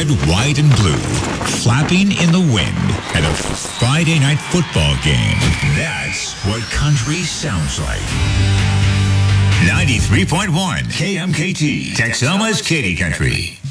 red, white, and blue, flapping in the wind at a Friday night football game. That's what country sounds like. 93.1 KMKT, Texoma's Katy Country.